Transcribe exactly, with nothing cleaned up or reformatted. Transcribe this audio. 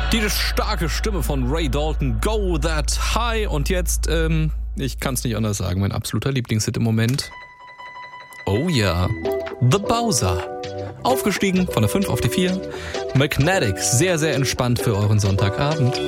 Die starke Stimme von Ray Dalton, Go That High. Und jetzt, ähm, ich kann es nicht anders sagen, mein absoluter Lieblingshit im Moment. Oh ja, The Bowser. Aufgestiegen von der fünf auf die vier. Magnetic, sehr, sehr entspannt für euren Sonntagabend.